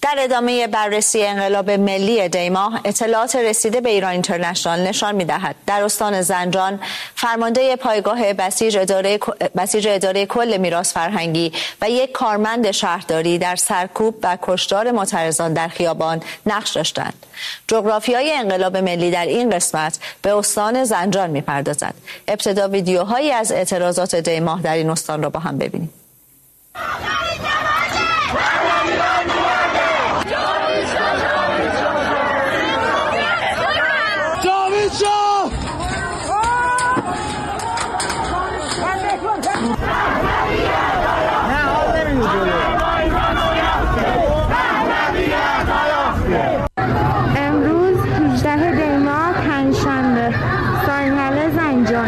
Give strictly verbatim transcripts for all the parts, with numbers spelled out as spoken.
در ادامه بررسی انقلاب ملی دیماه، اطلاعات رسیده به ایران اینترنشنال نشان می‌دهد در استان زنجان فرمانده پایگاه بسیج اداره بسیج اداره کل میراث فرهنگی و یک کارمند شهرداری در سرکوب و کشتار معترضان در خیابان نقش داشتند. جغرافیای انقلاب ملی در این قسمت به استان زنجان می‌پردازد. ابتدا ویدیوهایی از اعتراضات دیماه در این استان را با هم ببینیم. امروز هجدهم دی ماه پنجشنبه، ساحل زنجان.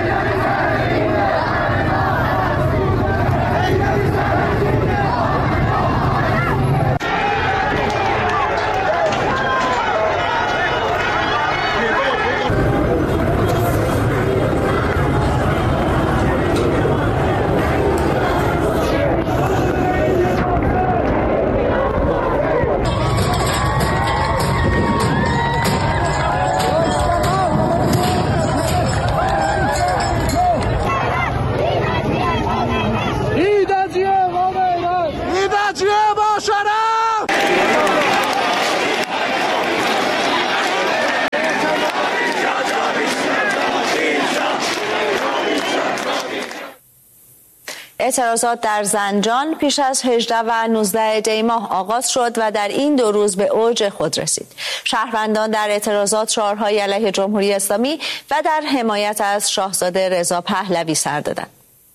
اعتراضات در زنجان پیش از هجدهم و نوزدهم دی ماه آغاز شد و در این دو روز به اوج خود رسید. شهروندان در اعتراضات شعارهای علیه جمهوری اسلامی و در حمایت از شاهزاده رضا پهلوی سر دادند.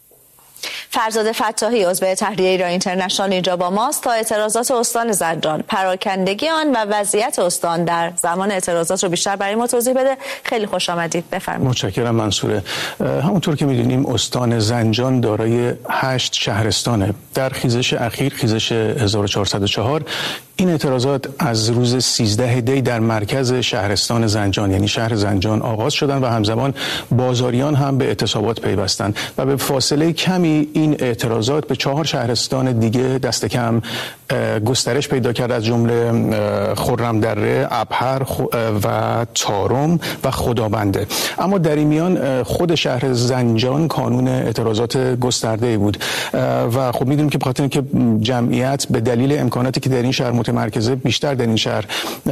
فرزاد فتاحی عضو تحریه ایران اینترنشنال اینجا با ماست تا اعتراضات استان زنجان، پراکندگی آن و وضعیت استان در زمان اعتراضات رو بیشتر برای ما توضیح بده. خیلی خوش آمدید، بفرمایید. متشکرم منصوره. همونطور که میدونیم استان زنجان دارای هشت شهرستانه. در خیزش اخیر، خیزش هزار و چهارصد و چهار، این اعتراضات از روز سیزدهم دی در مرکز شهرستان زنجان یعنی شهر زنجان آغاز شدند و همزمان بازاریان هم به اعتصابات پیوستند و به فاصله کمی این اعتراضات به چهار شهرستان دیگه دست کم گسترش پیدا کرد، از جمله خرمدره، ابهر و تارم و خدابنده. اما در این میان خود شهر زنجان کانون اعتراضات گسترده‌ای بود و خب میدونیم که به خاطر اینکه جمعیت به دلیل امکاناتی که در این شهر متمرکزه بیشتر در این شهر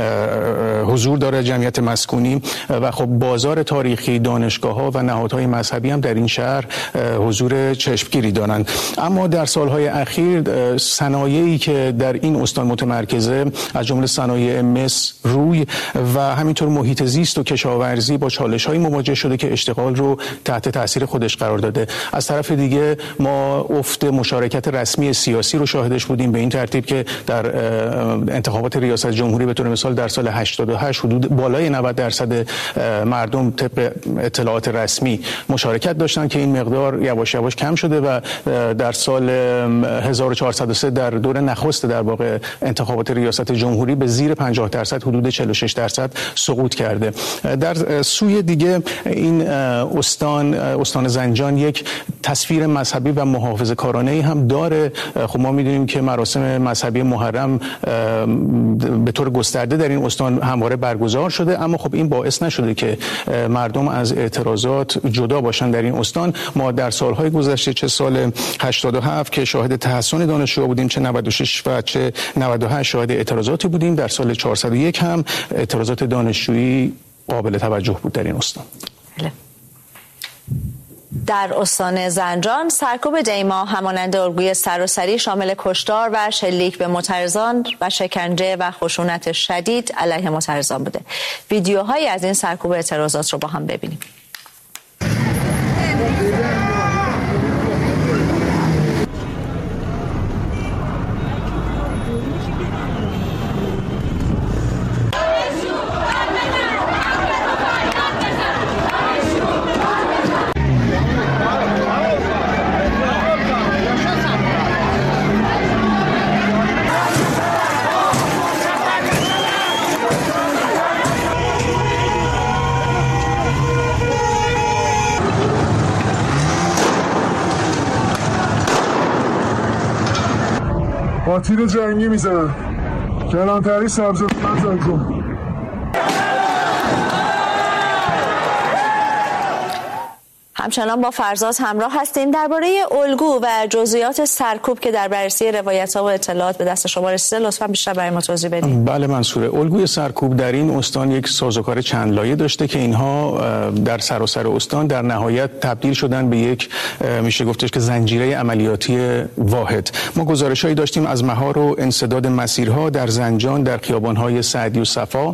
حضور داره، جمعیت مسکونی و خب بازار تاریخی، دانشگاه‌ها و نهادهای مذهبی هم در این شهر حضور چشمگیری دارند. اما در سالهای اخیر صنایعی که در این استان متمرکزه از جمله صنایع مس، روی و همینطور محیط زیست و کشاورزی با چالش‌های مواجه شده که اشتغال رو تحت تاثیر خودش قرار داده. از طرف دیگه ما افت مشارکت رسمی سیاسی رو شاهدش بودیم، به این ترتیب که در انتخابات ریاست جمهوری به طور مثال در سال هشتاد و هشت حدود بالای نود درصد مردم طبق اطلاعات رسمی مشارکت داشتن که این مقدار یواش یواش کم شده و در سال هزار و چهارصد و سه در دور نخست در واقع انتخابات ریاست جمهوری به زیر پنجاه درصد حدود چهل و شش درصد سقوط کرده. در سوی دیگه این استان استان زنجان یک تصویر مذهبی و محافظه‌کارانه‌ای هم داره. خب ما می‌دونیم که مراسم مذهبی محرم به طور گسترده در این استان همواره برگزار شده، اما خب این باعث نشده که مردم از اعتراضات جدا باشن در این استان. ما در سالهای گذشته، چه سال هشتاد و هفت که شاهد تحسن دانشجوها بودیم، چه نود و شش و چه نود و هشت شاهد اعتراضاتی بودیم، در سال چهارصد و یک هم اعتراضات دانشجویی قابل توجه بود در این استان. بله. در استان زنجان سرکوب دی ماه همانند الگوی سراسری شامل کشتار و شلیک به معترضان و شکنجه و خشونت شدید علیه معترضان بوده. ویدیوهایی از این سرکوب اعتراضات رو با هم ببینیم. با تیر جنگی میزنن. کلانتری سبز زنجان. همچنان با فرزاد همراه هستیم. درباره الگو و جزئیات سرکوب که در بررسی روایت‌ها و اطلاعات به دست شما رسیده لطفاً بیشتر برای ما توضیح بدید. بله منصوره، الگوی سرکوب در این استان یک سازوکار چند لایه داشته که اینها در سراسر استان در نهایت تبدیل شدن به یک میشه گفتش که زنجیره عملیاتی واحد. ما گزارش‌هایی داشتیم از مهار و انسداد مسیرها در زنجان، در خیابان‌های سعدی و صفا.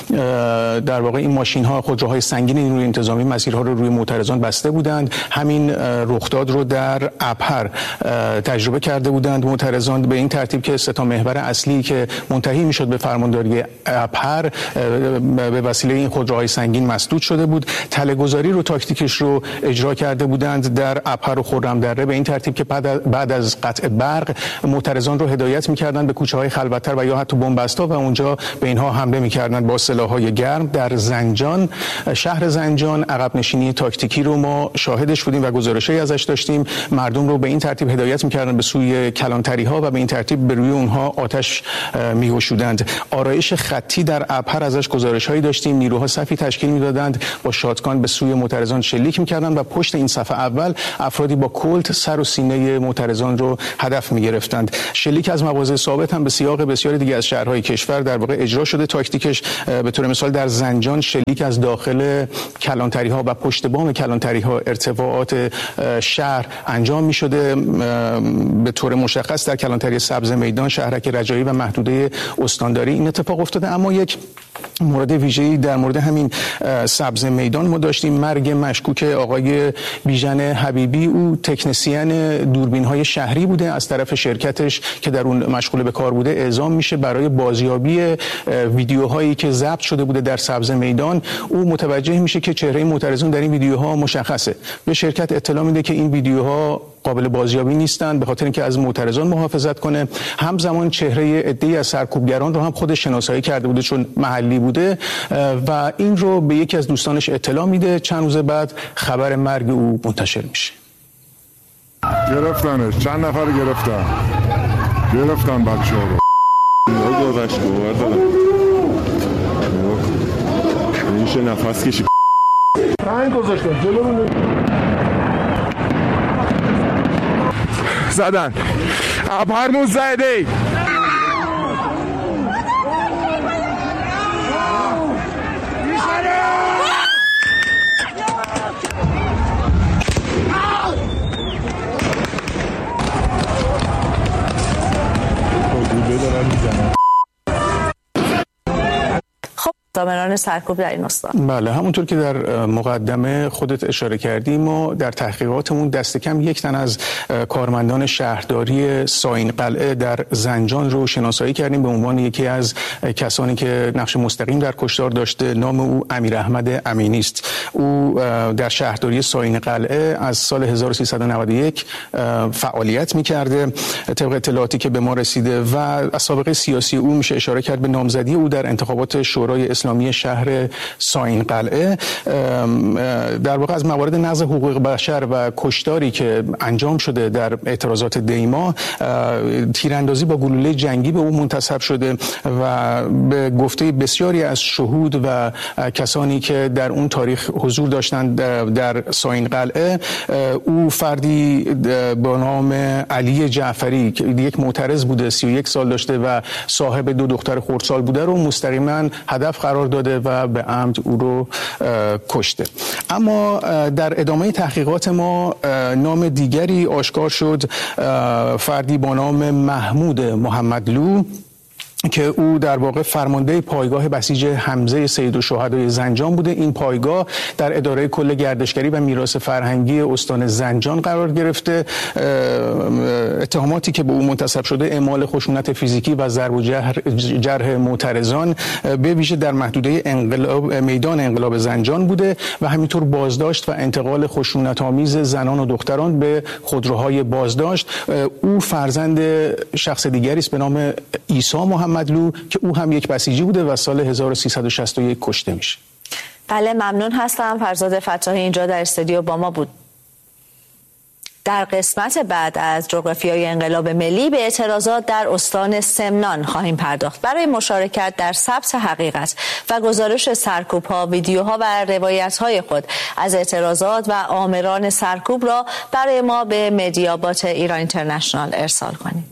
در واقع این ماشین‌ها، خودروهای سنگین نیروی انتظامی مسیرها رو روی معترضان بسته بودند. همین رخداد رو در ابهر تجربه کرده بودند معترضان به این ترتیب که سه تا محور اصلی که منتهی میشد به فرمانداری ابهر به وسیله این خودروهای سنگین مسدود شده بود. تله‌گذاری رو تاکتیکش رو اجرا کرده بودند در ابهر و خرمدره به این ترتیب که بعد از قطع برق معترضان رو هدایت می‌کردند به کوچه‌های خلوت‌تر و یا حتی بن‌بستا و اونجا به اینها حمله می‌کردند با سلاح‌های گرم. در زنجان، شهر زنجان، عقب نشینی تاکتیکی رو ما شاهدش بودیم و گزارشی ازش داشتیم. مردم رو به این ترتیب هدایت می‌کردن به سوی کلانتری ها و به این ترتیب به روی اونها آتش می‌گشودند. آرایش خطی در ابهر ازش گزارش‌هایی داشتیم. نیروها صفی تشکیل می‌دادند با شاتگان به سوی معترضان شلیک می‌کردند و پشت این صف اول افرادی با کلت سر و سینه معترضان رو هدف می‌گرفتند. شلیک از مواضع ثابت هم به سیاق بسیاری دیگه از شهرهای کشور در واقع اجرا شده. تاکتیکش به طور مثال در زنجان شلیک از داخل کلانتری ها و پشت بام کلانتری ها ارتفاعات شهر انجام می شده. به طور مشخص در کلانتری سبز میدان، شهرک رجایی و محدوده استانداری این اتفاق افتاده. اما یک مورد ویژه‌ای در مورد همین سبز میدان ما داشتیم. مرگ مشکوک آقای بیژن حبیبی. او تکنسین دوربین‌های شهری بوده. از طرف شرکتش که در اون مشغول به کار بوده اعزام میشه برای بازیابی ویدیوهایی که ضبط شده بوده در سبز میدان. او متوجه میشه که چهره معترضان در این ویدیوها مشخصه. به شرکت اطلاع میده که این ویدیوها قابل بازیابی نیستند به خاطر اینکه از معترضان محافظت کنه. همزمان چهره عده‌ای از سرکوبگران رو هم خودش شناسایی کرده بوده چون محلی بوده و این رو به یکی از دوستانش اطلاع میده. چند روز بعد خبر مرگ او منتشر میشه. گرفتنش، چند نفر گرفتن گرفتن بچه ها رو گذاشت گوهر دادم میشه نفس کشی پنگ گذاشتن جلو رو زدن ابهر مزده دامنان سرکوب در این استان. بله، همونطور که در مقدمه خودت اشاره کردی ما در تحقیقاتمون دست کم یک تن از کارمندان شهرداری ساین قلعه در زنجان رو شناسایی کردیم به عنوان یکی از کسانی که نقش مستقیم در کشتار داشته. نام او امیر احمد امینی است. او در شهرداری ساین قلعه از سال هزار و سیصد و نود و یک فعالیت می‌کرده. طبق اطلاعاتی که به ما رسیده و از سابقه سیاسی او میشه اشاره کرد به نامزدی او در انتخابات شورای اسلامی شهر ساین قلعه. در واقع از موارد نقض حقوق بشر و کشتاری که انجام شده در اعتراضات دیما، تیراندازی با گلوله جنگی به او منتسب شده و به گفته بسیاری از شهود و کسانی که در اون تاریخ حضور داشتند در ساین قلعه، او فردی با نام علی جعفری که یک معترض بوده، سی و یک سال داشته و صاحب دو دختر خردسال بوده رو مستقیما هدف قرار داده و به عمد او رو کشته. اما در ادامه تحقیقات ما نام دیگری آشکار شد، فردی با نام محمود محمدلو که او در واقع فرمانده پایگاه بسیج حمزه سیدالشهدای زنجان بوده. این پایگاه در اداره کل گردشگری و میراث فرهنگی استان زنجان قرار گرفته. اتهاماتی که به او منتسب شده اعمال خشونت فیزیکی و ضرب و جرح معترضان به ویژه در محدوده انقلاب میدان انقلاب زنجان بوده و همینطور بازداشت و انتقال خشونت‌آمیز زنان و دختران به خودروهای بازداشت. او فرزند شخص دیگری است به نام عیسی محمد محمدلو که او هم یک بسیجی بوده و سال هزار و سیصد و شصت و یک کشته میشه. بله، ممنون هستم. فرزاد فتاحی اینجا در استودیو با ما بود. در قسمت بعد از جغرافیای انقلاب ملی به اعتراضات در استان سمنان خواهیم پرداخت. برای مشارکت در ثبت حقیقت و گزارش سرکوب‌ها، ویدیوها و روایت‌های خود از اعتراضات و آمران سرکوب را برای ما به مدیابات ایران اینترنشنال ارسال کنید.